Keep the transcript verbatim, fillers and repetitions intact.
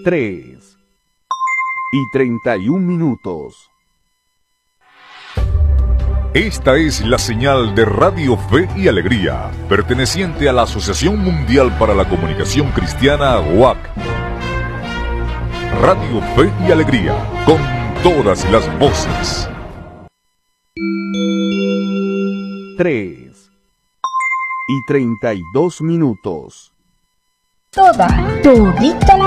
tres y treinta y un minutos. Esta es la señal de Radio Fe y Alegría, perteneciente a la Asociación Mundial para la Comunicación Cristiana, O A C. Radio Fe y Alegría, con todas las voces. tres y treinta y dos minutos. Toda, todita la